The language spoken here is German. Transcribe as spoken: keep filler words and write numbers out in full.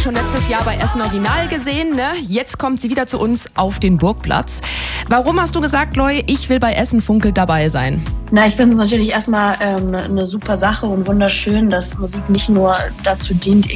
schon letztes Jahr bei Essen Original gesehen, ne? Jetzt kommt sie wieder zu uns auf den Burgplatz. Warum hast du gesagt, Loy, ich will bei Essen Funkelt dabei sein? Na, ich finde es natürlich erstmal ähm, eine super Sache und wunderschön, dass Musik nicht nur dazu dient,